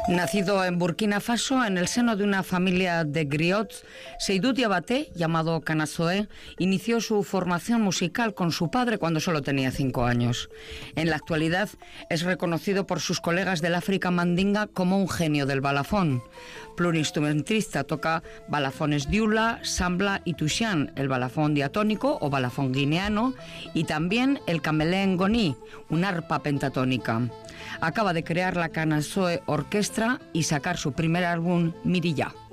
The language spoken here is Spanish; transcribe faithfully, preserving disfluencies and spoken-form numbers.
Nacido en Burkina Faso, en el seno de una familia de griots, Seydou Diabaté, llamado Kanazoe, inició su formación musical con su padre cuando solo tenía cinco años. En la actualidad es reconocido por sus colegas del África Mandinga como un genio del balafón. Plurinstrumentista, toca balafones diula, sambla y tuxián, el balafón diatónico o balafón guineano, y también el camelé ngoní, un arpa pentatónica. Acaba de crear la Kanazoe Orquestra y sacar su primer álbum, Miriyá.